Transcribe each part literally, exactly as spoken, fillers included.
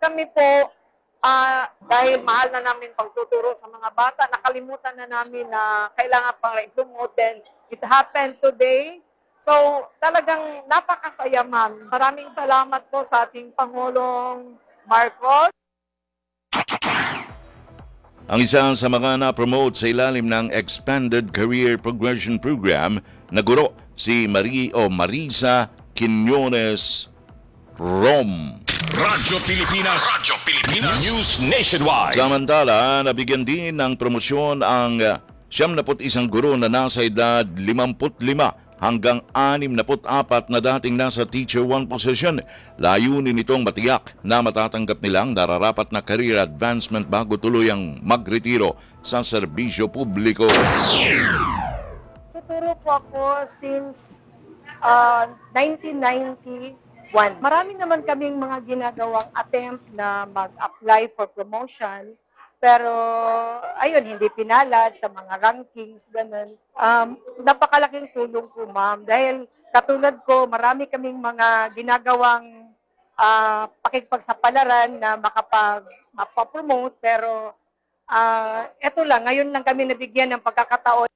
kami po, ah, dahil mahal na namin pagtuturo sa mga bata, nakalimutan na namin na kailangan pang i-promote. Then, it happened today. So, talagang napakasaya, ma'am. Maraming salamat po sa ating Pangulong Marcos. Ang isa sa mga na-promote sa ilalim ng Expanded Career Progression Program na guro si Marie o Marisa Quiñones Rom. Radyo Pilipinas, Radyo Pilipinas News Nationwide. Samantala, nabigyan din ng promosyon ang siyam na put isang guro na nasa edad limampu't lima hanggang anim na put apat na dating nasa Teacher one position. Layunin nitong matiyak na matatanggap nilang nararapat na career advancement bago tuluyang magretiro sa serbisyo publiko. Tuturo po ako since uh, nineteen ninety-one. Marami naman kaming mga ginagawang attempt na mag-apply for promotion. Pero, ayun, hindi pinalad sa mga rankings, ganun. Um, napakalaking tulong po, ma'am. Dahil katulad ko, marami kaming mga ginagawang uh, pakikipagsapalaran na makapag, mapapromote. Pero, uh, eto lang, ngayon lang kami nabigyan ng pagkakataon.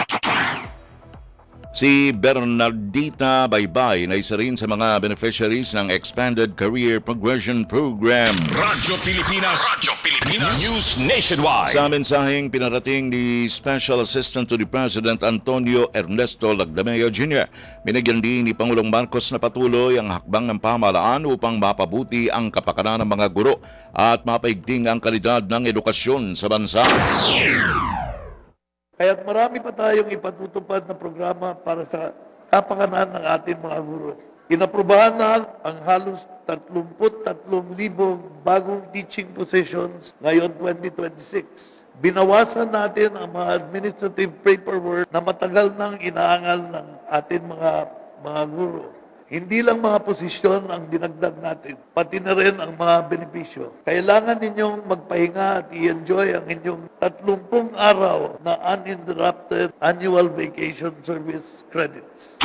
Si Bernardita Baybay na isa rin sa mga beneficiaries ng Expanded Career Progression Program. Radyo Pilipinas, Radyo Pilipinas News Nationwide. Sa mensaheng pinarating ni Special Assistant to the President Antonio Ernesto Lagdameo Junior, binigyan din ni Pangulong Marcos na patuloy ang hakbang ng pamahalaan upang mapabuti ang kapakanan ng mga guro at mapaigting ang kalidad ng edukasyon sa bansa. Kaya marami pa tayong ipatutupad na programa para sa kapakanan ng ating mga guro. Inaprubahan na ang halos tatlumpu't tatlong libong bagong teaching positions ngayon twenty twenty-six. Binawasan natin ang mga administrative paperwork na matagal nang inaangal ng ating mga mga guro. Hindi lang mga posisyon ang dinagdag natin, pati na rin ang mga benepisyo. Kailangan ninyong magpahinga at i-enjoy ang inyong tatlumpung araw na uninterrupted annual vacation service credits.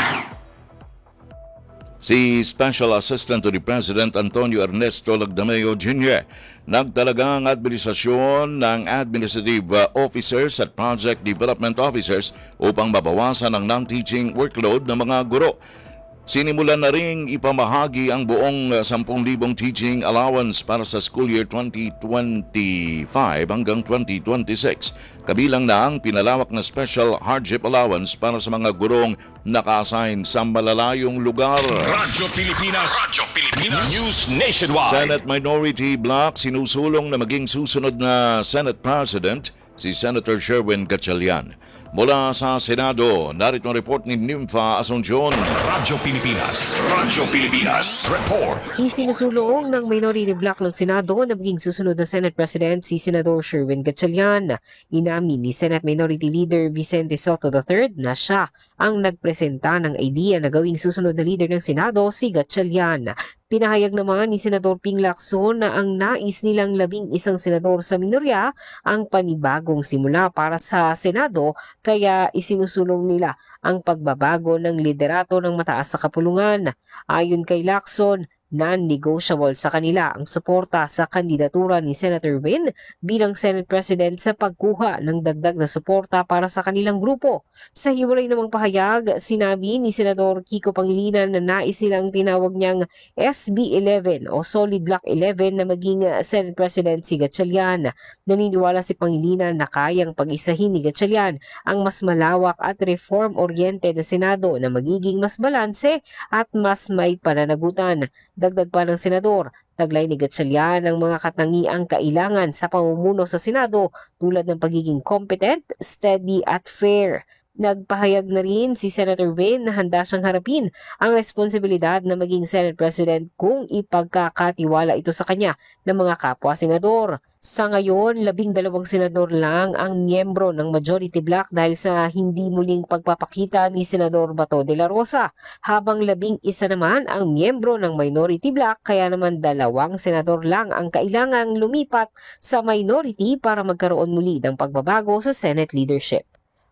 Si Special Assistant to the President Antonio Ernesto Lagdameo Junior nagtalagang administrasyon ng administrative officers at project development officers upang mabawasan ang non-teaching workload ng mga guro. Sinimulan na ring ipamahagi ang buong ten thousand teaching allowance para sa school year twenty twenty-five hanggang twenty twenty-six. Kabilang na ang pinalawak na special hardship allowance para sa mga gurong naka-assign sa malalayong lugar. Radyo Pilipinas, Radyo Pilipinas News Nationwide. Senate Minority Bloc sinusulong na maging susunod na Senate President si Senator Sherwin Gatchalian. Mula sa Senado, narito ang report ni Nympha Asuncion. Radyo Pilipinas, Radyo Pilipinas Report. Isinusulong ng Minority Bloc ng Senado na maging susunod na Senate President si Senador Sherwin Gatchalian. Inamin ni Senate Minority Leader Vicente Soto the third na siya ang nagpresenta ng idea na gawing susunod na leader ng Senado si Gatchalian. Pinahayag naman ni Senador Ping Lacson na ang nais nilang labing isang senador sa minorya ang panibagong simula para sa Senado, kaya isinusulong nila ang pagbabago ng liderato ng mataas sa kapulungan. Ayon kay Lacson, non-negotiable sa kanila ang suporta sa kandidatura ni Senator Win bilang Senate President sa pagkuha ng dagdag na suporta para sa kanilang grupo. Sa hiwalay namang pahayag, sinabi ni Senador Kiko Pangilinan na nais silang tinawag niyang S B eleven o Solid Block eleven na maging Senate President si Gatchalian. Naniniwala si Pangilinan na kayang pag-isahin ni Gatchalian ang mas malawak at reform-oriented na Senado na magiging mas balanse at mas may pananagutan. Dagdag pa ng Senador, taglay ni Gatchalian ang mga katangiang kailangan sa pamumuno sa Senado tulad ng pagiging competent, steady at fair. Nagpahayag na rin si Senator Win na handa siyang harapin ang responsibilidad na maging Senate President kung ipagkakatiwala ito sa kanya ng mga kapwa-senador. Sa ngayon, labing dalawang senador lang ang miyembro ng Majority Bloc dahil sa hindi muling pagpapakita ni Senador Bato de la Rosa, habang labing isa naman ang miyembro ng Minority Bloc, kaya naman dalawang senador lang ang kailangang lumipat sa minority para magkaroon muli ng pagbabago sa Senate leadership.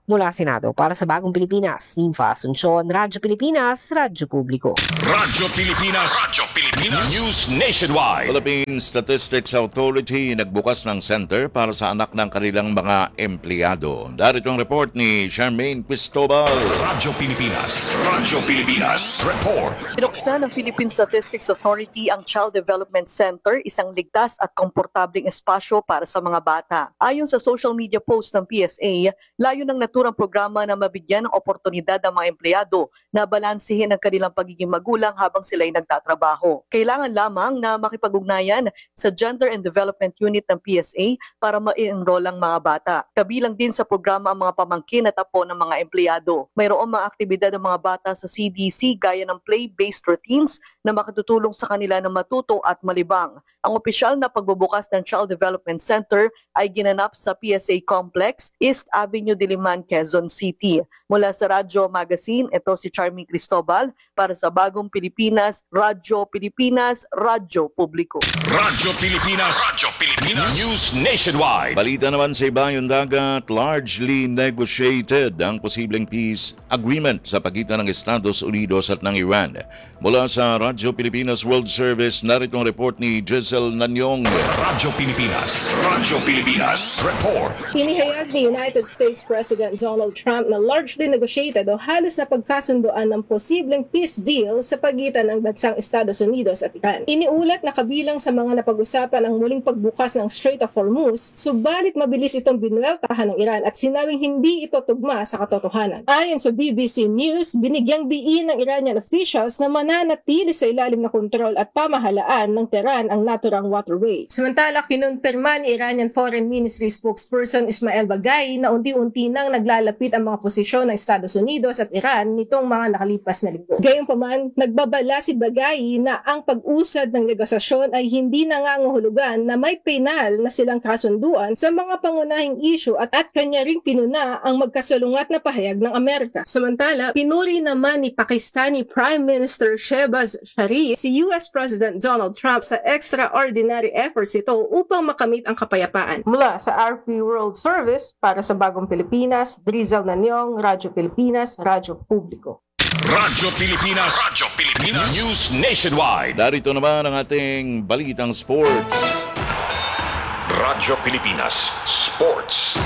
Mula Senado para sa Bagong Pilipinas, Ninfa Asuncion, Radyo Pilipinas, Radyo Publiko. Radyo Pilipinas. Radyo Pilipinas. News Nationwide. Philippine Statistics Authority nagbukas ng center para sa anak ng kanilang mga empleyado. Darito ang report ni Charmaine Cristobal. Radyo Pilipinas. Radyo Pilipinas. Report. Pinuksan ng Philippine Statistics Authority ang Child Development Center, isang ligtas at komportabling espasyo para sa mga bata. Ayon sa social media post ng P S A, layo ng naturang programa na mabigyan ng oportunidad ang mga empleyado na balansehin ang kanilang pagiging magulang habang sila'y nagtatrabaho. Kailangan lamang na makipag-ugnayan sa Gender and Development Unit ng P S A para ma-enroll ang mga bata. Kabilang din sa programa ang mga pamangkin at apo ng mga empleyado. Mayroong mga aktibidad ng mga bata sa C D C gaya ng play-based routines na makatutulong sa kanila na matuto at malibang. Ang opisyal na pagbubukas ng Child Development Center ay ginanap sa P S A Complex, East Avenue, Diliman, Quezon City. Mula sa Radyo Magazine, ito si Charmaine Cristobal para sa Bagong Pilipinas, Radyo Pilipinas, Radyo Publiko. Radyo Pilipinas. Radyo Pilipinas. News Nationwide. Balita naman sa ibayong dagat, largely negotiated ang posibleng peace agreement sa pagitan ng Estados Unidos at ng Iran. Mula sa Radyo Pilipinas World Service, narito ang report ni Giselle Nanyong. Radyo Pilipinas. Radyo Pilipinas. Report. Hinihayag ni United States President Donald Trump na largely negotiated o halos na pagkasunduan ng posibleng peace deal sa pagitan ng bansang Estados Unidos at Iran. Iniulat na kabilang sa mga napag-usapan ang muling pagbukas ng Strait of Hormuz, subalit mabilis itong binueltahan ng Iran at sinabing hindi ito tugma sa katotohanan. Ayon sa B B C News, binigyang diin ng Iranian officials na mananatili sa ilalim na kontrol at pamahalaan ng Tehran ang naturang waterway. Samantala, kinumpirma ni Iranian Foreign Ministry spokesperson Ismail Bagay na unti-unti nang naglalapit ang mga posisyon ng Estados Unidos at Iran nitong mga nakalipas na linggo. Gayunpaman, nagbabala si Bagay na ang pag-usad ng negosasyon ay hindi nangangahulugan na may penal na silang kasunduan sa mga pangunahing issue at at kanya ring pinuna ang magkasalungat na pahayag ng Amerika. Samantala, pinuri naman ni Pakistani Prime Minister Shehbaz Sharif si U S President Donald Trump sa extraordinary efforts ito upang makamit ang kapayapaan. Mula sa R P World Service para sa Bagong Pilipinas, Drizel Nanyong, Radyo Pilipinas, Radyo Publiko. Radyo Pilipinas. Radyo Pilipinas. News Nationwide. Darito naman ang ating balitang sports. Radyo Pilipinas. Sports.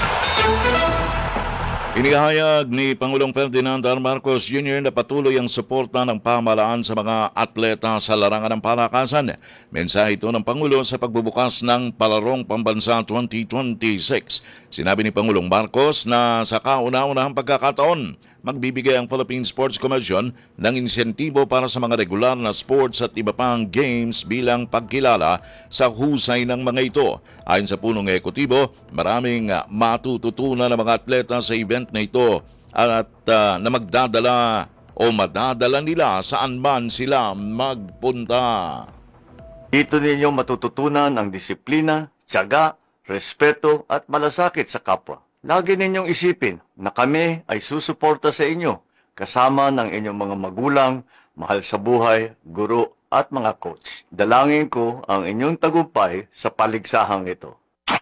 Inihayag ni Pangulong Ferdinand R. Marcos Junior na patuloy ang suporta ng pamahalaan sa mga atleta sa larangan ng palakasan. Mensahe ito ng Pangulo sa pagbubukas ng Palarong Pambansa twenty twenty-six. Sinabi ni Pangulong Marcos na sa kauna-unahang pagkakataon, magbibigay ang Philippine Sports Commission ng insentibo para sa mga regular na sports at iba pang games bilang pagkilala sa husay ng mga ito. Ayon sa punong ekutibo, maraming matututunan ng mga atleta sa event na ito at uh, na magdadala o madadala nila saan man sila magpunta. Dito ninyo matututunan ang disiplina, tiyaga, respeto at malasakit sa kapwa. Lagi ninyong isipin na kami ay susuporta sa inyo kasama ng inyong mga magulang, mahal sa buhay, guro at mga coach. Dalangin ko ang inyong tagumpay sa paligsahang ito.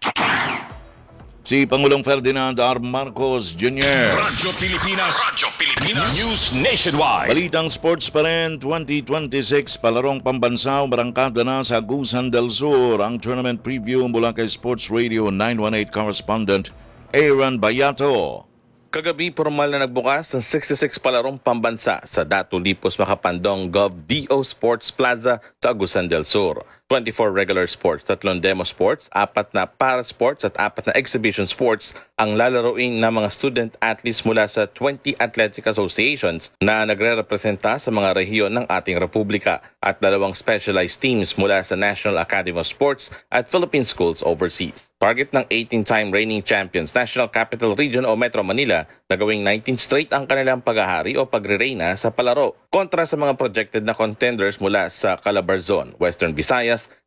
Si Pangulong Ferdinand R. Marcos Junior Radyo Pilipinas. Radyo Pilipinas. News Nationwide. Balitang sports pa rin, twenty twenty-six Palarong Pambansa, umarangkada na sa Agusan del Sur. Ang tournament preview mula kay Sports Radio nine one eight correspondent Aaron Bayato. Kagabi, formal na nagbukas ang sixty-six Palarong Pambansa sa Datu Lipos Makapandong Gov D O Sports Plaza sa Agusan del Sur. twenty-four regular sports, tatlong demo sports, apat na para sports at apat na exhibition sports ang lalaroin ng mga student athletes mula sa twenty athletic associations na nagre-representa sa mga rehiyon ng ating republika at dalawang specialized teams mula sa National Academy of Sports at Philippine Schools overseas. Target ng eighteen-time reigning champions National Capital Region o Metro Manila na gawing nineteen straight ang kanilang paghahari o pagre-reyna sa palaro kontra sa mga projected na contenders mula sa Calabarzon, Western Visayas,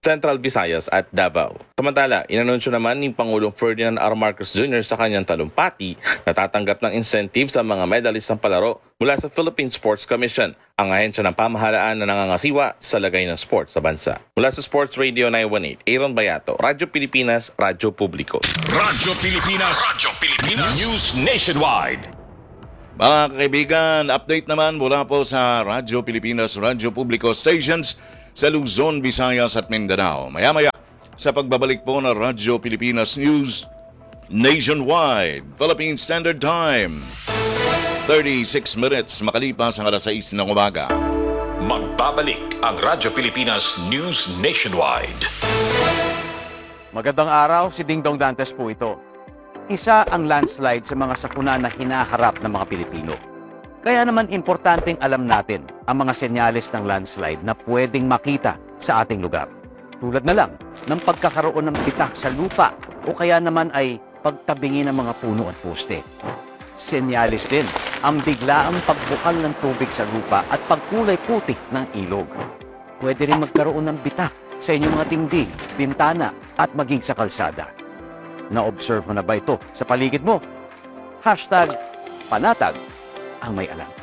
Central Visayas at Davao. Samantala, inanunsyo naman ni Pangulong Ferdinand R. Marcos Junior sa kanyang talumpati na tatanggap ng incentive sa mga medalist ng palaro mula sa Philippine Sports Commission, ang ahensya ng pamahalaan na nangangasiwa sa lagay ng sports sa bansa. Mula sa Sports Radio nine one eight, Aaron Bayato, Radyo Pilipinas, Radyo Publiko. Radyo Pilipinas. Radyo Pilipinas. News Nationwide. Mga kaibigan, update naman mula po sa Radyo Pilipinas, Radyo Publiko stations sa Luzon, Visayas at Mindanao. Maya-maya sa pagbabalik po ng Radyo Pilipinas News Nationwide, Philippine Standard Time. thirty-six minutes makalipas ang alas sais ng umaga. Magbabalik ang Radyo Pilipinas News Nationwide. Magandang araw, si Ding Dong Dantes po ito. Isa ang landslide sa mga sakuna na hinaharap ng mga Pilipino. Kaya naman importanteng alam natin ang mga senyales ng landslide na pwedeng makita sa ating lugar. Tulad na lang ng pagkakaroon ng bitak sa lupa o kaya naman ay pagtabingi ng mga puno at poste. Senyales din ang biglaang pagbukal ng tubig sa lupa at pagkulay putik ng ilog. Pwede rin magkaroon ng bitak sa inyong mga dingding, bintana at maging sa kalsada. Na-observe mo na ba ito sa paligid mo? Hashtag panatag ang may alam.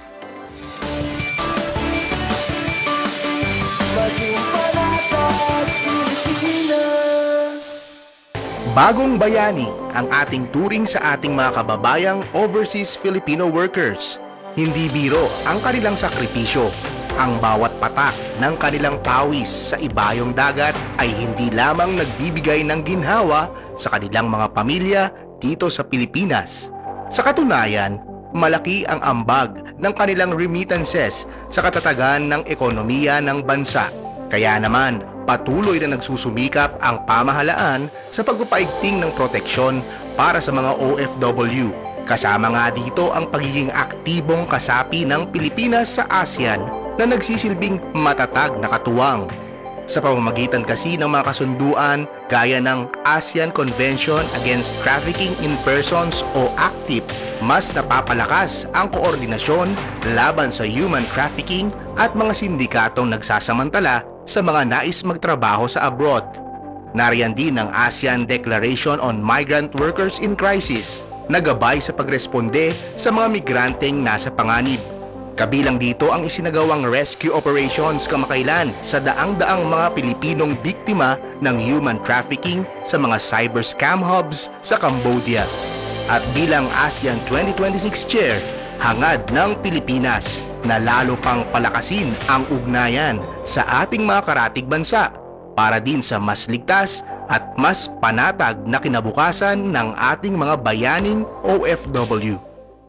Bagong bayani ang ating turing sa ating mga kababayang overseas Filipino workers. Hindi biro ang kanilang sakripisyo. Ang bawat patak ng kanilang pawis sa ibayong dagat ay hindi lamang nagbibigay ng ginhawa sa kanilang mga pamilya dito sa Pilipinas. Sa katunayan, malaki ang ambag ng kanilang remittances sa katatagan ng ekonomiya ng bansa. Kaya naman, patuloy na nagsusumikap ang pamahalaan sa pagpapaigting ng proteksyon para sa mga O F W. Kasama nga dito ang pagiging aktibong kasapi ng Pilipinas sa ASEAN na nagsisilbing matatag na katuwang. Sa pamamagitan kasi ng mga kasunduan gaya ng ASEAN Convention Against Trafficking in Persons o ACTIP, mas napapalakas ang koordinasyon laban sa human trafficking at mga sindikatong nagsasamantala sa mga nais magtrabaho sa abroad. Nariyan din ang ASEAN Declaration on Migrant Workers in Crisis, na gabay sa pagresponde sa mga migranteng nasa panganib. Kabilang dito ang isinagawang rescue operations kamakailan sa daang-daang mga Pilipinong biktima ng human trafficking sa mga cyber scam hubs sa Cambodia. At bilang ASEAN twenty twenty-six Chair, hangad ng Pilipinas na lalo pang palakasin ang ugnayan sa ating mga karatig bansa para din sa mas ligtas at mas panatag na kinabukasan ng ating mga bayaning O F W.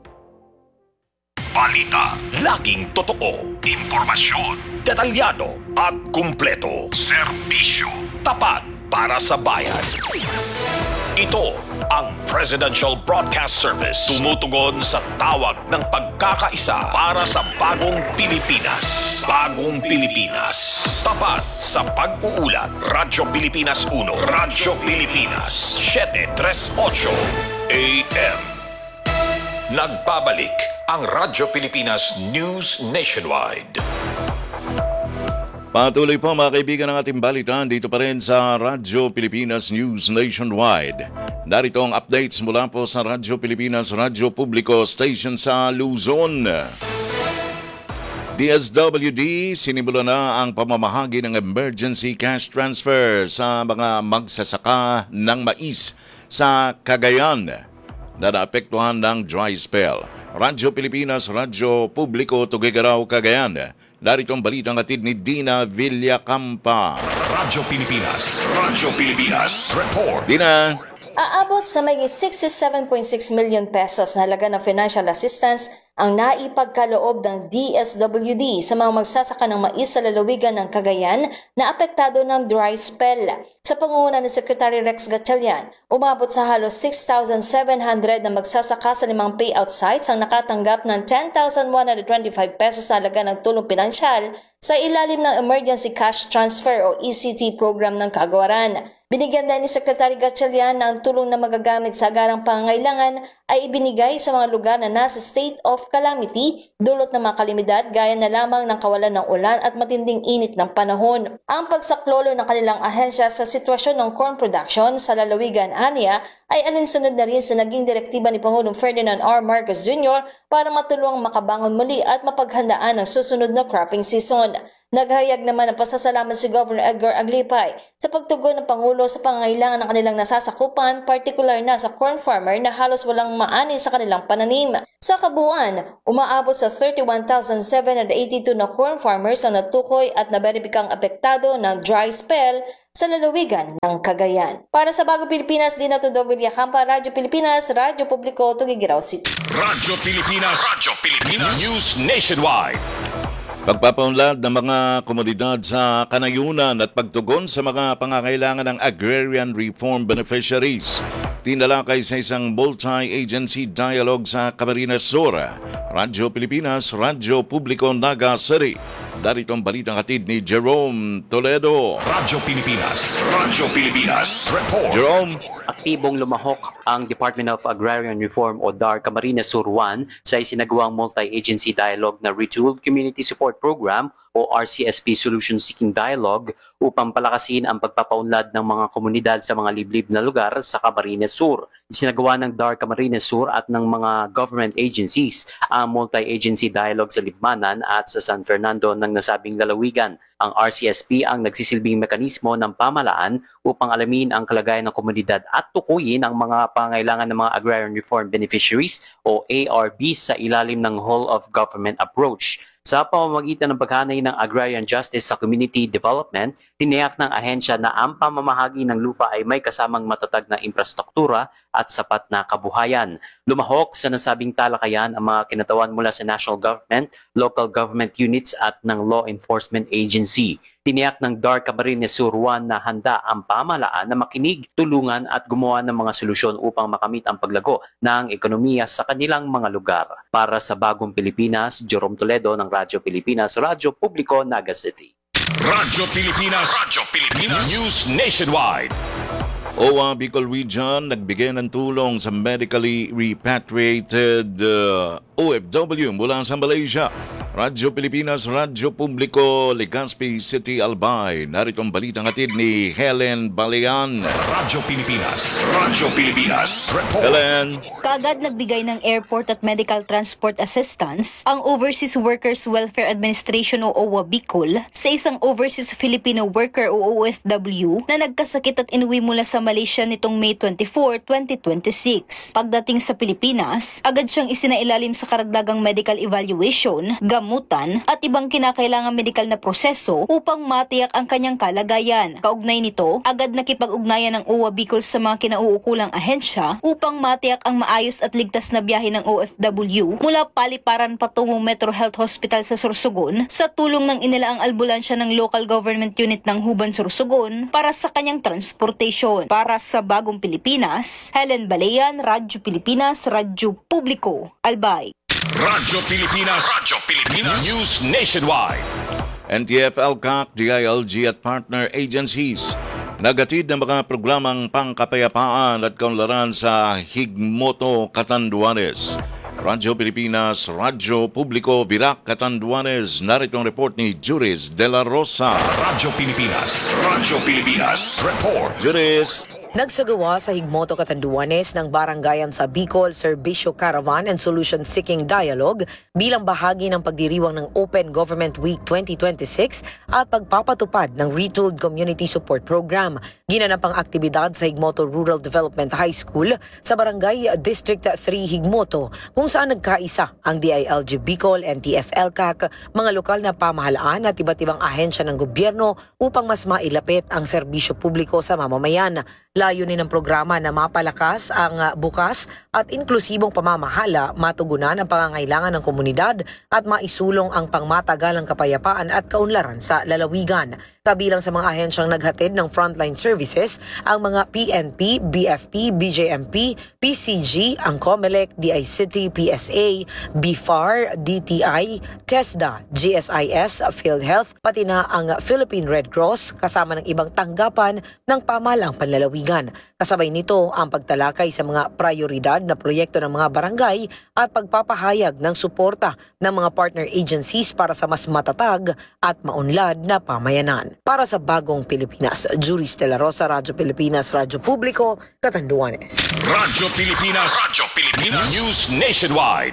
Balita, laging totoo, impormasyon, detalyado at kumpleto. Serbisyo, tapat para sa bayan. Ito ang Presidential Broadcast Service. Tumutugon sa tawag ng pagkakaisa para sa bagong Pilipinas. Bagong Pilipinas. Tapat sa pag-uulat. Radyo Pilipinas one. Radyo Pilipinas seven thirty-eight A M. Nagbabalik ang Radyo Pilipinas News Nationwide. Patuloy po mga kaibigan ng ating balitaan dito pa rin sa Radyo Pilipinas News Nationwide. Narito ang updates mula po sa Radyo Pilipinas Radyo Publiko Station sa Luzon. D S W D, sinimula na ang pamamahagi ng emergency cash transfer sa mga magsasaka ng mais sa Cagayan na naapektuhan ng dry spell. Radyo Pilipinas Radyo Publiko, Tuguegarao, Cagayan. Narito ang balitang hatid ni Dina Villacampa. Radyo Pilipinas. Radyo Pilipinas. Report. Dina. Aabot sa may sixty-seven point six million pesos na halaga ng financial assistance ang naipagkaloob ng D S W D sa mga magsasaka ng mais sa lalawigan ng Cagayan na apektado ng dry spell. Sa pangunguna ni Secretary Rex Gatchalian, umabot sa halos six thousand seven hundred na magsasaka sa limang payout sites ang nakatanggap ng ten thousand one hundred twenty-five pesos na halaga ng tulong pinansyal sa ilalim ng Emergency Cash Transfer o E C T program ng Kagawaran. Binigyan din ni Secretary Gatchalian na ang tulong na magagamit sa agarang pangangailangan ay ibinigay sa mga lugar na nasa state of calamity, dulot ng mga kalamidad gaya na lamang ng kawalan ng ulan at matinding init ng panahon. Ang pagsaklolo ng kanilang ahensya sa sitwasyon ng corn production sa lalawigan aniya ay alinsunod na rin sa naging direktiba ni Pangulong Ferdinand R. Marcos Junior para matulungang makabangon muli at mapaghandaan ang susunod na cropping season. Naghayag naman ng pasasalamat si Governor Edgar Aglipay sa pagtugon ng Pangulo sa pangangailangan ng kanilang nasasakupan, partikular na sa corn farmer na halos walang maani sa kanilang pananim. Sa kabuuan, umaabot sa thirty-one thousand seven hundred eighty-two na corn farmers ang natukoy at naberipikang apektado ng dry spell sa lalawigan ng Cagayan. Para sa Bagong Pilipinas, Dina Tondo Villacampa, Radyo Pilipinas, Radyo Publiko, Tuguegarao City. Radyo Pilipinas, Radyo Pilipinas, News Nationwide. Pagpapaunlad ng mga komunidad sa kanayunan at pagtugon sa mga pangangailangan ng agrarian reform beneficiaries. Tinalakay sa isang multi-agency dialogue sa Camarines Sur. Radyo Pilipinas, Radyo Publiko, Naga City. Darito ang balitang hatid ni Jerome Toledo. Radyo Pilipinas, Radyo Pilipinas, Report. Jerome. Aktibong lumahok ang Department of Agrarian Reform o D A R Camarines Sur one sa isinagawang multi-agency dialogue na Retooled Community Support Program o R C S P Solution Seeking Dialogue upang palakasin ang pagpapaunlad ng mga komunidad sa mga liblib na lugar sa Camarines Sur. Isinagawa ng D A R Camarines Sur at ng mga government agencies ang multi-agency dialogue sa Libmanan at sa San Fernando ng nasabing lalawigan. Ang R C S P ang nagsisilbing mekanismo ng pamahalaan upang alamin ang kalagayan ng komunidad at tukuyin ang mga pangailangan ng mga agrarian reform beneficiaries o A R Bs sa ilalim ng whole of government approach. Sa pamamagitan ng paghanay ng agrarian justice sa community development, tiniyak ng ahensya na ang pamamahagi ng lupa ay may kasamang matatag na infrastruktura at sapat na kabuhayan. Lumahok sa nasabing talakayan ang mga kinatawan mula sa national government, local government units at ng law enforcement agency. Tiniyak ng D A R Camarines Sur one na handa ang pamahalaan na makinig, tulungan at gumawa ng mga solusyon upang makamit ang paglago ng ekonomiya sa kanilang mga lugar. Para sa Bagong Pilipinas, Jerome Toledo ng Radyo Pilipinas, Radyo Publiko, Naga City. Radyo Pilipinas, Radyo Pilipinas, News Nationwide. O A Bicol Region nagbigay ng tulong sa medically repatriated uh, O F W mula sa Malaysia. Radyo Pilipinas, Radyo Publiko, Legazpi City, Albay. Narito ang balitang hatid ni Helen Balean. Radyo Pilipinas, Radyo Pilipinas, Report. Helen. Kaagad nagbigay ng airport at medical transport assistance ang Overseas Workers Welfare Administration o O A Bicol sa isang Overseas Filipino Worker o O F W na nagkasakit at inuwi mula sa Malaysia nitong May twenty-fourth, twenty twenty-six. Pagdating sa Pilipinas, agad siyang isinailalim sa karagdagang medical evaluation, gamutan at ibang kinakailangang medikal na proseso upang matiyak ang kanyang kalagayan. Kaugnay nito, agad nakipag-ugnayan ng O A Bicol sa mga kinauukulang ahensya upang matiyak ang maayos at ligtas na biyahe ng O F W mula Paliparan patungong Metro Health Hospital sa Sorsogon sa tulong ng inilaang albulansya ng local government unit ng Huban Sorsogon para sa kanyang transportation. Para sa Bagong Pilipinas, Helen Balean, Radyo Pilipinas, Radyo Publiko, Albay. Radyo Pilipinas, Radyo Pilipinas, News Nationwide. N T F, L C A C, D I L G at partner agencies nagatid ng mga programang pangkapayapaan at kaunlaran sa Higmoto, Catanduanes. Radyo Pilipinas, Radyo Publiko, Virac, Catanduanes. Narito ang report ni Juris De La Rosa. Radyo Pilipinas, Radyo Pilipinas, Report. Juris. Nagsagawa sa Higmoto, Catanduanes ng Barangayan sa Bicol Serbisyo Caravan and Solution Seeking Dialogue bilang bahagi ng pagdiriwang ng Open Government Week twenty twenty-six at pagpapatupad ng Retooled Community Support Program. Ginanap ang aktibidad sa Higmoto Rural Development High School sa Barangay District three Higmoto kung saan nagkaisa ang D I L G Bicol, N T F, L C A C, mga lokal na pamahalaan at iba't ibang ahensya ng gobyerno upang mas mailapit ang serbisyo publiko sa mamamayan. Layunin ng programa na mapalakas ang bukas at inklusibong pamamahala, matugunan ang pangangailangan ng komunidad at maisulong ang pangmatagalang kapayapaan at kaunlaran sa lalawigan. Kabilang sa mga ahensyang naghatid ng frontline services ang mga P N P, B F P, B J M P, P C G, ang COMELEC, D I C T, P S A, B F A R, D T I, TESDA, G S I S, PhilHealth, pati na ang Philippine Red Cross kasama ng ibang tanggapan ng pamahalang panlalawigan. Kasabay nito ang pagtalakay sa mga prioridad na proyekto ng mga barangay at pagpapahayag ng suporta ng mga partner agencies para sa mas matatag at maunlad na pamayanan. Para sa Bagong Pilipinas, Juris de la Rosa, Radyo Pilipinas, Radyo Publiko, Catanduanes. Radyo Pilipinas, Radyo Pilipinas, News Nationwide.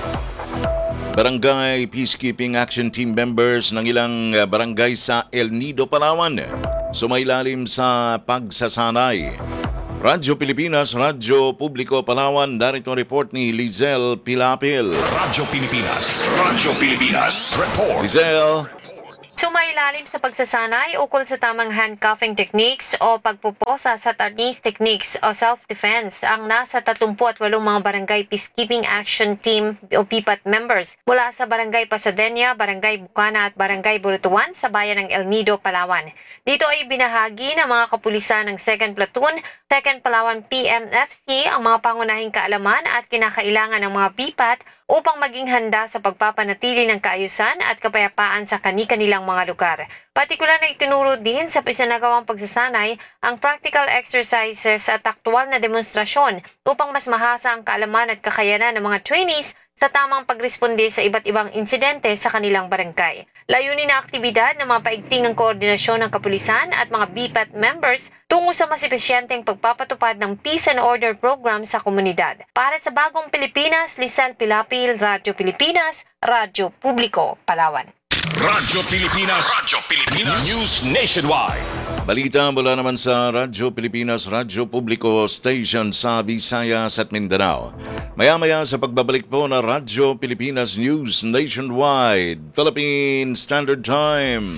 Barangay Peacekeeping Action Team members ng ilang barangay sa El Nido, Palawan sumailalim sa pagsasanay. Radyo Pilipinas, Radyo Publiko, Palawan, narito ang report ni Lizel Pilapil. Radyo Pilipinas, Radyo Pilipinas, report. Lizel. Sumailalim sa pagsasanay ukol sa tamang handcuffing techniques o pagpuposa sa tarnis techniques o self-defense ang nasa thirty-eight mga barangay Peacekeeping Action Team o P P A T members mula sa Barangay Pasadena, Barangay Bukana at Barangay Burutuan sa bayan ng El Nido, Palawan. Dito ay binahagi ng mga kapulisan ng second Platoon, second Palawan P M F C ang mga pangunahing kaalaman at kinakailangan ng mga P P A T upang maging handa sa pagpapanatili ng kaayusan at kapayapaan sa kani-kanilang mga lugar. Partikular na itinuro din sa isinagawang pagsasanay ang practical exercises at aktual na demonstrasyon upang mas mahasa ang kaalaman at kakayanan ng mga trainees sa tamang pagresponde sa iba't ibang insidente sa kanilang barangay. Layunin na aktibidad na mapaigting ng koordinasyon ng kapulisan at mga B P A T members tungo sa mas epesyenteng pagpapatupad ng Peace and Order Program sa komunidad. Para sa Bagong Pilipinas, Lizel Pilapil, Radyo Pilipinas, Radyo Publiko, Palawan. Radyo Pilipinas, Radyo Pilipinas, News Nationwide. Balita mula naman sa Radyo Pilipinas, Radyo Publiko Station sa Visayas at Mindanao. Maya-maya sa pagbabalik po na Radyo Pilipinas News Nationwide, Philippine Standard Time.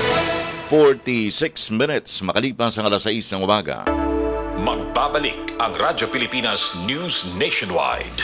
forty-six minutes makalipas ang alas sais ng umaga. Magbabalik ang Radyo Pilipinas News Nationwide.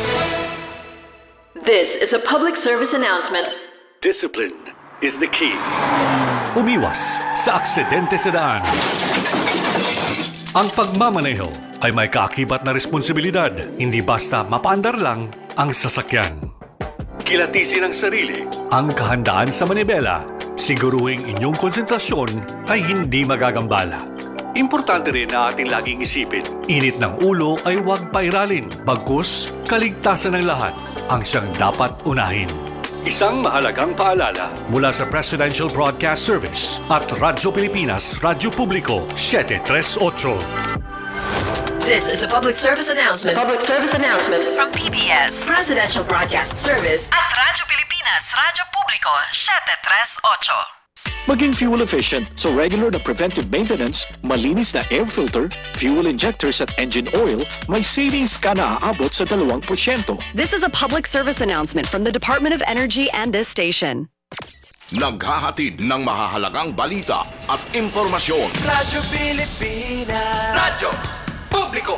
This is a public service announcement. Discipline is the key. Umiwas sa aksidente sa daan. Ang pagmamaneho ay may kaakibat na responsibilidad, hindi basta mapaandar lang ang sasakyan. Kilatisin ang sarili, ang kahandaan sa manibela, siguruhing inyong konsentrasyon ay hindi magagambala. Importante rin na ating laging isipin, init ng ulo ay huwag pairalin, bagkus kaligtasan ng lahat ang siyang dapat unahin. Isang mahalagang paalala mula sa Presidential Broadcast Service at Radyo Pilipinas, Radyo Publiko, seven thirty-eight. This is a public service announcement. Public service announcement From P B S, Presidential Broadcast Service at Radyo Pilipinas, Radyo Publiko, seven thirty-eight. Maging fuel efficient, so regular na preventive maintenance, malinis na air filter, fuel injectors at engine oil, may savings ka na aabot sa two percent. This is a public service announcement from the Department of Energy and this station. Naghahatid ng mahahalagang balita at impormasyon. Radyo Pilipinas. Radyo Publiko.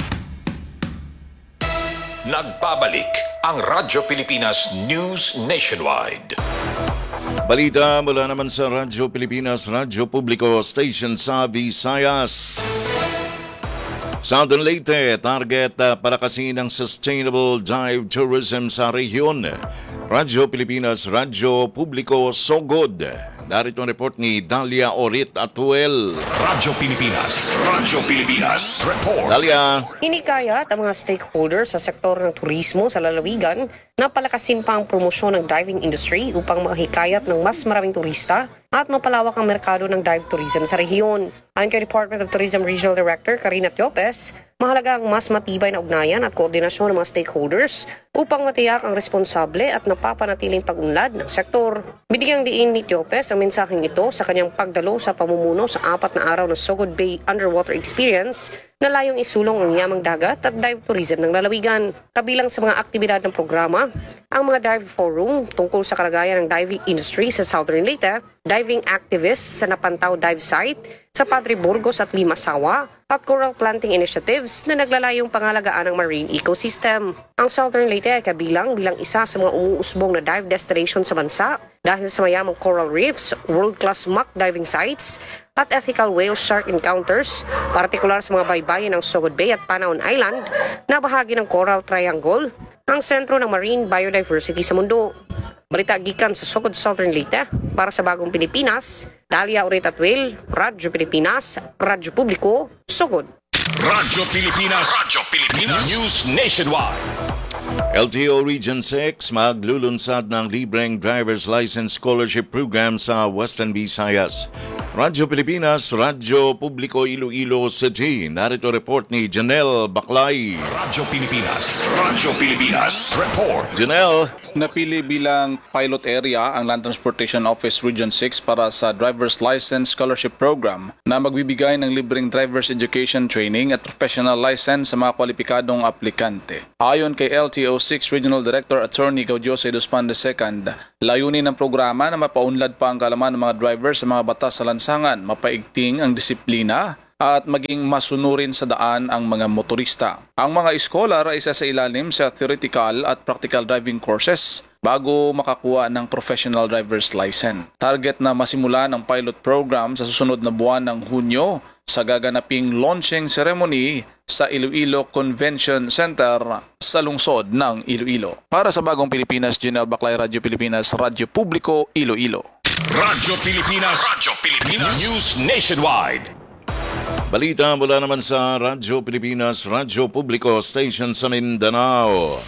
Nagbabalik ang Radyo Pilipinas News Nationwide. Balita mula naman sa Radyo Pilipinas, Radyo Publiko Station sa Visayas. Southern Leyte, target uh, palakasin ng sustainable dive tourism sa rehiyon. Radyo Pilipinas, Radyo Publiko Sogod. Narito ang report ni Dalia Orit Atuel. Radyo Pilipinas, Radyo Pilipinas, report. Dalia. Hinikayat ang mga stakeholders sa sektor ng turismo sa lalawigan na palakasin pa ang promosyon ng diving industry upang mahikayat ng mas maraming turista at mapalawak ang merkado ng dive tourism sa rehiyon. Ayon kay Department of Tourism Regional Director Karina Tiopes, mahalaga ang mas matibay na ugnayan at koordinasyon ng mga stakeholders upang matiyak ang responsable at napapanatiling pag-unlad ng sektor. Binigyang diin ni Tiopes ang mensaheng ito sa kanyang pagdalo sa pamumuno sa apat na araw na Sogod Bay Underwater Experience na layong isulong ang yamang dagat at dive tourism ng lalawigan. Kabilang sa mga aktibidad ng programa, ang mga dive forum tungkol sa kalagayan ng diving industry sa Southern Leyte, diving activists sa Napantaw Dive Site sa Padre Burgos at Limasawa, at coral planting initiatives na naglalayong pangalagaan ng marine ecosystem. Ang Southern Leyte ay kabilang bilang isa sa mga umuusbong na dive destination sa bansa dahil sa mayamang coral reefs, world-class mock diving sites, at ethical whale shark encounters, partikular sa mga baybayin ng Sogod Bay at Panaon Island na bahagi ng Coral Triangle, ang sentro ng marine biodiversity sa mundo. Balita gikan sa Sogod Southern Leyte para sa Bagong Pilipinas, Dalia Urit at Will, Radyo Pilipinas, Radyo Publiko, Sogod. Radyo Pilipinas, Radyo Pilipinas, News Nationwide. L T O Region six maglulunsad ng libreng driver's license scholarship program sa Western Visayas. Radyo Pilipinas, Radyo Publiko Iloilo City. Narito report ni Janelle Baclay. Radyo Pilipinas, Radyo Pilipinas, report. Janelle. Napili bilang pilot area ang Land Transportation Office Region six para sa driver's license scholarship program na magbibigay ng libreng driver's education training at professional license sa mga kwalipikadong aplikante. Ayon kay L T O six Regional Director Attorney Gaudiose Dospan the second, layunin ng programa na mapaunlad pa ang kaalaman ng mga driver sa mga batas sa lansangan, mapaigting ang disiplina at maging masunurin sa daan ang mga motorista. Ang mga scholar ay isa sa ilalim sa theoretical at practical driving courses bago makakuha ng professional driver's license. Target na masimulan ang pilot program sa susunod na buwan ng Hunyo sa gaganaping launching ceremony sa Iloilo Convention Center sa lungsod ng Iloilo. Para sa Bagong Pilipinas, Janelle Baclay, Radyo Pilipinas, Radyo Publiko, Iloilo. Radyo Pilipinas, Radyo Pilipinas, News Nationwide. Balita mula naman sa Radyo Pilipinas, Radyo Publiko Station sa Mindanao.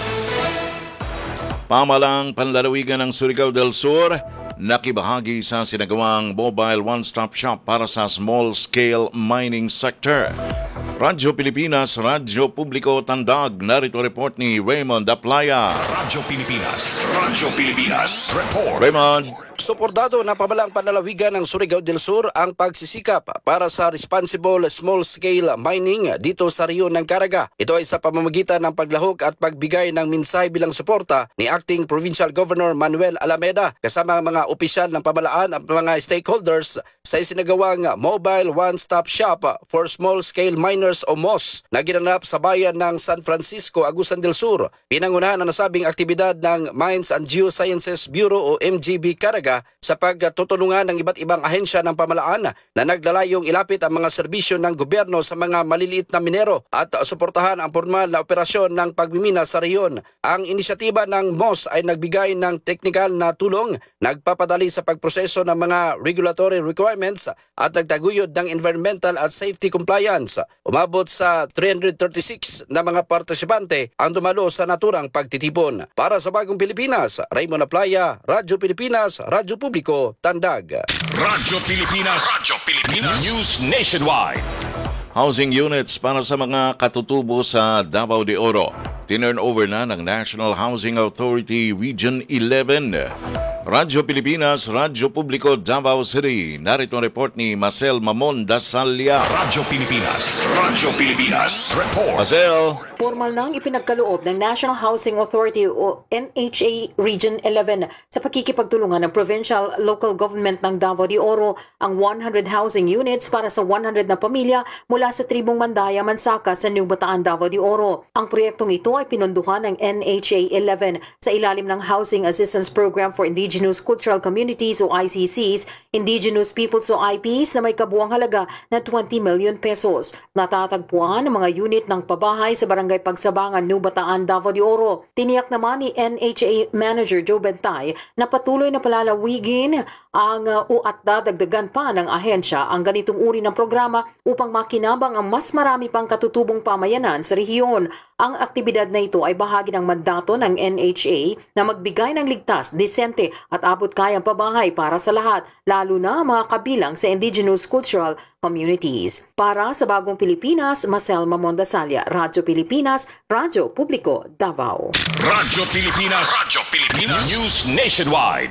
Pamalang panlalawigan ng Surigao del Sur, nakibahagi sa sinagawang mobile one-stop shop para sa small-scale mining sector. Radyo Pilipinas, Radyo Publiko Tandag. Narito report ni Raymond Aplaya. Radyo Pilipinas, Radyo Pilipinas, report. Raymond. Suportado na pamalang panlalawigan ng Surigao del Sur ang pagsisikap para sa responsible small-scale mining dito sa rehiyon ng Caraga. Ito ay sa pamamagitan ng paglahok at pagbigay ng minsay bilang suporta ni Acting Provincial Governor Manuel Alameda kasama ang mga opisyal ng pamalaan at mga stakeholders sa isinagawang Mobile One-Stop Shop for Small-Scale Miners o M O S na ginanap sa bayan ng San Francisco, Agusan del Sur. Pinangunahan ang nasabing aktibidad ng Mines and Geosciences Bureau o M G B Caraga sa pagtutulungan ng iba't ibang ahensya ng pamalaan na naglalayong ilapit ang mga serbisyo ng gobyerno sa mga maliliit na minero at suportahan ang formal na operasyon ng pagmimina sa rehiyon. Ang inisyatiba ng M O S ay nagbigay ng teknikal na tulong, nagpapadali sa pagproseso ng mga regulatory requirements at nagtaguyod ng environmental at safety compliance. Umabot sa three hundred thirty-six na mga partisipante ang dumalo sa naturang pagtitipon. Para sa Bagong Pilipinas, Raymond Aplaya, Radyo Pilipinas, Radyo Publiko, Tandag. Radyo Pilipinas, Radyo Pilipinas, News Nationwide. Housing units para sa mga katutubo sa Davao de Oro. Tinurn over na ng National Housing Authority Region eleven. Radyo Pilipinas, Radyo Publiko, Davao City. Narito ang report ni Marcel Mamon Dasalya. Radyo Pilipinas, Radyo Pilipinas, report. Marcel. Formal nang ipinagkaloob ng National Housing Authority o N H A Region eleven sa pakikipagtulungan ng Provincial Local Government ng Davao de Oro ang one hundred housing units para sa one hundred na pamilya mula sa tribong Mandaya, Mansaka sa New Bataan, Davao de Oro. Ang proyektong ito ay pinondohan ng N H A eleven sa ilalim ng Housing Assistance Program for Indigenous Cultural Communities o I C Cs, Indigenous Peoples o I Ps na may kabuang halaga na twenty million pesos. Natatagpuan ang mga unit ng pabahay sa Barangay Pagsabangan, New Bataan, Davao de Oro. Tiniyak naman ni N H A Manager Joe Bentay na patuloy na palalawigin ang uh, o at dadagdagan pa ng ahensya ang ganitong uri ng programa upang makinabang ang mas marami pang katutubong pamayanan sa rehiyon. Ang aktibidad na ito ay bahagi ng mandato ng N H A na magbigay ng ligtas, disente at abot kayang pabahay para sa lahat, lalo na mga kabilang sa indigenous cultural communities. Para sa Bagong Pilipinas, Marcel Mamon Dasalya, Radyo Pilipinas, Radyo Publiko, Davao. Radyo Pilipinas, Radyo Pilipinas, News Nationwide.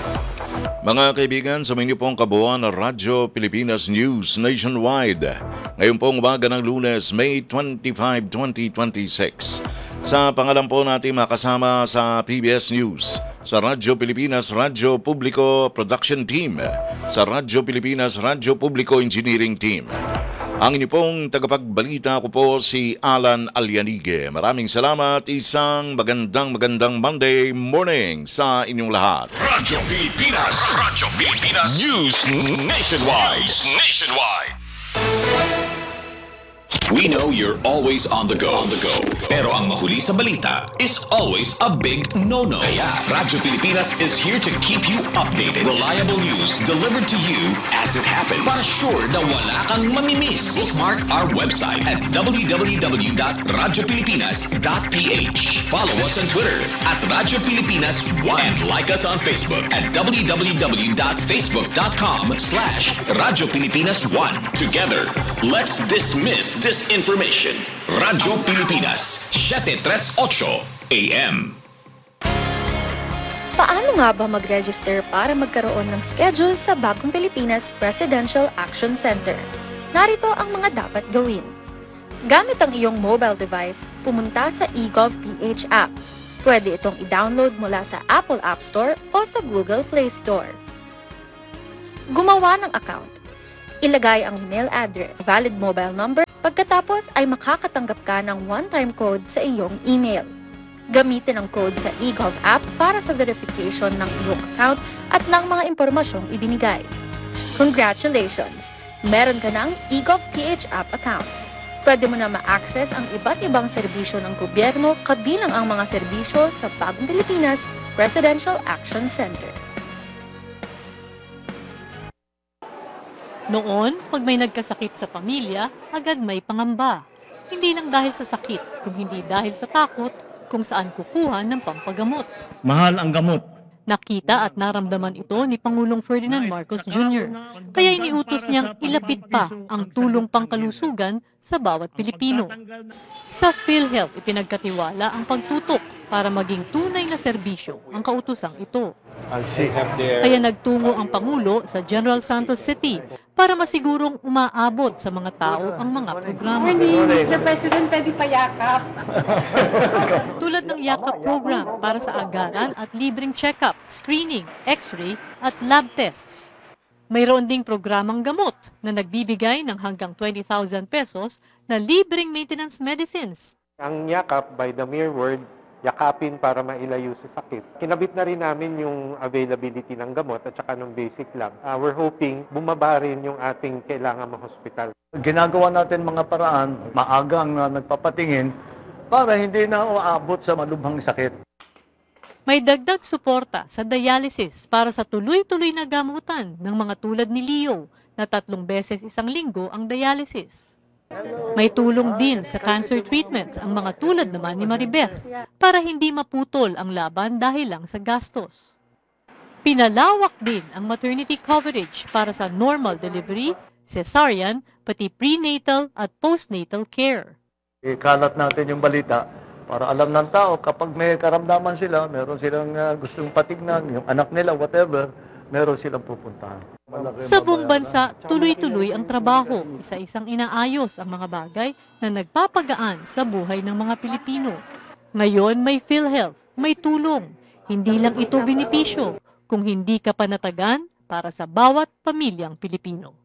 Mga kaibigan, sa inyo pong kabuuan ng Radyo Pilipinas News Nationwide. Ngayon pong umaga ng Lunes, May twenty-fifth, twenty twenty-six. Sa pangalan po natin makasama sa P B S News, sa Radyo Pilipinas Radyo Publiko Production Team, sa Radyo Pilipinas Radyo Publiko Engineering Team. Ang inyo pong tagapagbalita ko po si Alan Alianige. Maraming salamat, isang magandang magandang Monday morning sa inyong lahat. Radyo Pilipinas, Radyo Pilipinas News Nationwide. Nationwide. We know you're always on the go. On the go. Pero ang mahuli sa balita is always a big no-no. Kaya Radyo Pilipinas is here to keep you updated. Reliable news delivered to you as it happens. Para sure na wala kang mamimiss. Bookmark our website at w w w dot radyo pilipinas dot p h. Follow us on Twitter at Radyo Pilipinas one and like us on Facebook at w w w dot facebook dot com slash Radyo Pilipinas one. Together, let's dismiss disinformation. Radyo Pilipinas, seven thirty-eight A M. Paano nga ba mag-register para magkaroon ng schedule sa Bagong Pilipinas Presidential Action Center? Narito ang mga dapat gawin. Gamit ang iyong mobile device, pumunta sa eGovPH app. Pwede itong i-download mula sa Apple App Store o sa Google Play Store. Gumawa ng account. Ilagay ang email address, valid mobile number, pagkatapos ay makakatanggap ka ng one-time code sa iyong email. Gamitin ang code sa eGov app para sa verification ng iyong account at ng mga impormasyong ibinigay. Congratulations! Meron ka ng eGovPH app account. Pwede mo na ma-access ang iba't ibang serbisyo ng gobyerno kabilang ang mga serbisyo sa Bagong Pilipinas Presidential Action Center. Noon, pag may nagkasakit sa pamilya, agad may pangamba. Hindi lang dahil sa sakit, kung hindi dahil sa takot kung saan kukuha ng pampagamot. Mahal ang gamot. Nakita at naramdaman ito ni Pangulong Ferdinand Marcos Junior Kaya iniutos niyang ilapit pa ang tulong pangkalusugan sa bawat Pilipino. Sa PhilHealth, ipinagkatiwala ang pagtutok para maging tunay na serbisyo ang kautosang ito. Kaya nagtungo ang Pangulo sa General Santos City para masigurong umaabot sa mga tao ang mga programa. Morning, Mister President, pwede pa yakap. Tulad ng yakap program para sa agaran at libreng check-up, screening, x-ray at lab tests. Mayroon ding programang gamot na nagbibigay ng hanggang twenty thousand pesos na libreng maintenance medicines. Ang yakap, by the mere word, yakapin para mailayo sa sakit. Kinabit na rin namin yung availability ng gamot at saka ng basic lang. Uh, we're hoping bumaba rin yung ating kailangan ma-hospital. Ginagawa natin mga paraan, maagang uh, nagpapatingin para hindi na uabot sa malubhang sakit. May dagdag suporta sa dialysis para sa tuloy-tuloy na gamutan ng mga tulad ni Leo na tatlong beses isang linggo ang dialysis. May tulong din sa cancer treatment ang mga tulad naman ni Maribeth para hindi maputol ang laban dahil lang sa gastos. Pinalawak din ang maternity coverage para sa normal delivery, cesarean, pati prenatal at postnatal care. Ikalat natin yung balita para alam ng tao kapag may karamdaman sila, meron silang uh, gustong patignan, yung anak nila, whatever, meron silang pupuntahan. Sa buong bansa, tuloy-tuloy ang trabaho. Isa-isang inaayos ang mga bagay na nagpapagaan sa buhay ng mga Pilipino. Ngayon may PhilHealth, may tulong. Hindi lang ito benepisyo, kung hindi ka panatagan para sa bawat pamilyang Pilipino.